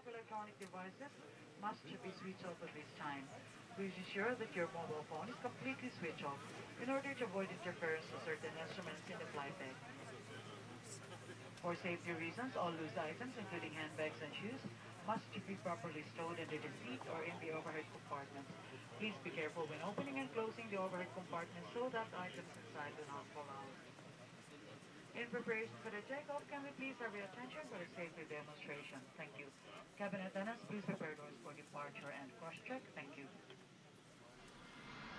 electronic devices must be switched off at this time. Please ensure that your mobile phone is completely switched off in order to avoid interference with certain instruments in the flight deck. For safety reasons, all loose items, including handbags and shoes, must be properly stowed under the seat or in the overhead compartments. Please be careful when opening and closing the overhead compartments so that items inside do not fall out. In preparation for the takeoff, can we please have your attention for the safety demonstration? Thank you. Cabin attendants, please prepare doors for departure and cross-check. Thank you.